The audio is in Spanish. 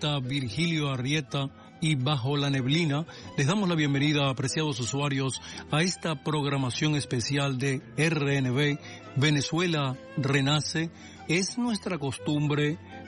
periodista Virgilio Arrieta, y Bajo la Neblina les damos la bienvenida, apreciados usuarios, a esta programación especial de RNB Venezuela Renace. Es nuestra costumbre